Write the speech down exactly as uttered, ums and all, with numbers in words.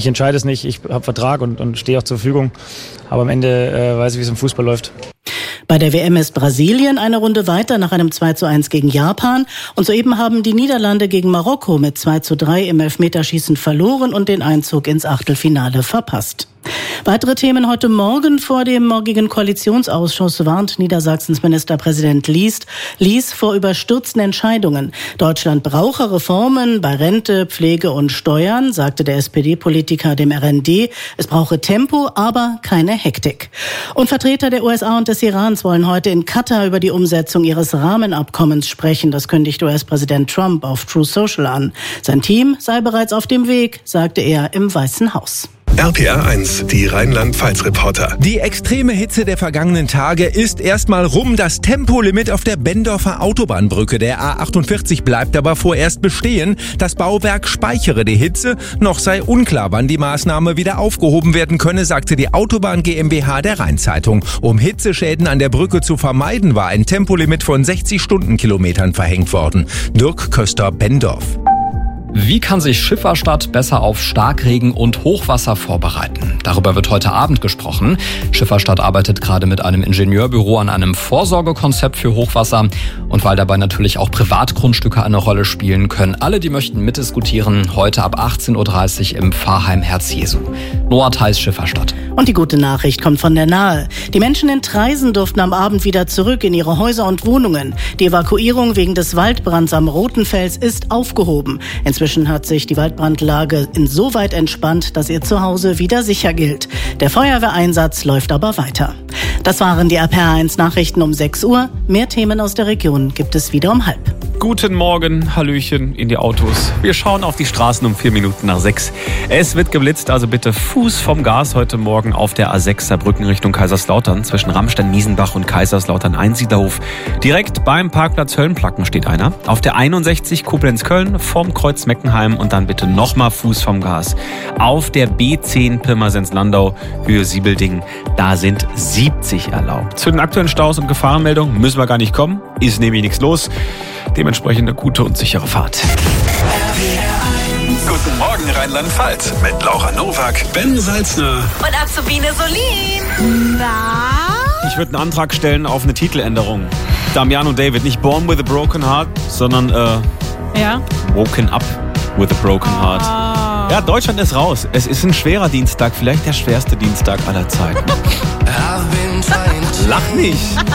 Ich entscheide es nicht, ich habe Vertrag und, und stehe auch zur Verfügung. Aber am Ende äh, weiß ich, wie es im Fußball läuft. Bei der W M ist Brasilien eine Runde weiter nach einem zwei zu eins gegen Japan. Und soeben haben die Niederlande gegen Marokko mit zwei zu drei im Elfmeterschießen verloren und den Einzug ins Achtelfinale verpasst. Weitere Themen heute Morgen. Vor dem morgigen Koalitionsausschuss warnt Niedersachsens Ministerpräsident Lies, Lies vor überstürzten Entscheidungen. Deutschland brauche Reformen bei Rente, Pflege und Steuern, sagte der S P D-Politiker dem R N D. Es brauche Tempo, aber keine Hektik. Und Vertreter der U S A und des Irans wollen heute in Katar über die Umsetzung ihres Rahmenabkommens sprechen. Das kündigt U S-Präsident Trump auf True Social an. Sein Team sei bereits auf dem Weg, sagte er im Weißen Haus. R P R eins, die Rheinland-Pfalz-Reporter. Die extreme Hitze der vergangenen Tage ist erstmal rum. Das Tempolimit auf der Bendorfer Autobahnbrücke der A achtundvierzig bleibt aber vorerst bestehen. Das Bauwerk speichere die Hitze. Noch sei unklar, wann die Maßnahme wieder aufgehoben werden könne, sagte die Autobahn GmbH der Rheinzeitung. Um Hitzeschäden an der Brücke zu vermeiden, war ein Tempolimit von sechzig Stundenkilometern verhängt worden. Dirk Köster-Bendorf. Wie kann sich Schifferstadt besser auf Starkregen und Hochwasser vorbereiten? Darüber wird heute Abend gesprochen. Schifferstadt arbeitet gerade mit einem Ingenieurbüro an einem Vorsorgekonzept für Hochwasser. Und weil dabei natürlich auch Privatgrundstücke eine Rolle spielen, können alle, die möchten, mitdiskutieren, heute ab achtzehn Uhr dreißig im Pfarrheim Herz Jesu. Noah Theis, Schifferstadt. Und die gute Nachricht kommt von der Nahe. Die Menschen in Traisen durften am Abend wieder zurück in ihre Häuser und Wohnungen. Die Evakuierung wegen des Waldbrands am Rotenfels ist aufgehoben. Inzwischen hat sich die Waldbrandlage insoweit entspannt, dass ihr Zuhause wieder sicher gilt. Der Feuerwehreinsatz läuft aber weiter. Das waren die R P R eins Nachrichten um sechs Uhr. Mehr Themen aus der Region gibt es wieder um halb. Guten Morgen, Hallöchen in die Autos. Wir schauen auf die Straßen um vier Minuten nach sechs. Es wird geblitzt, also bitte Fuß vom Gas heute Morgen auf der A sechs Saarbrücken Richtung Kaiserslautern. Zwischen Rammstein-Miesenbach und Kaiserslautern-Einsiedlerhof. Direkt beim Parkplatz Höllenplacken steht einer. Auf der einundsechzig Koblenz-Köln vom Kreuz Meckenheim und dann bitte nochmal Fuß vom Gas. Auf der B zehn Pirmasens-Landau, Höhe Siebelding, da sind siebzig erlaubt. Zu den aktuellen Staus und Gefahrenmeldungen müssen wir gar nicht kommen. Ist nämlich nichts los. Dementsprechend eine gute und sichere Fahrt. Guten Morgen Rheinland-Pfalz mit Laura Nowak, Ben Salzner und Azubine Solin. Na? Ich würde einen Antrag stellen auf eine Titeländerung. Damian und David, nicht Born with a Broken Heart, sondern äh, ja? Woken Up with a Broken Heart. Oh. Ja, Deutschland ist raus. Es ist ein schwerer Dienstag, vielleicht der schwerste Dienstag aller Zeiten. Lach nicht!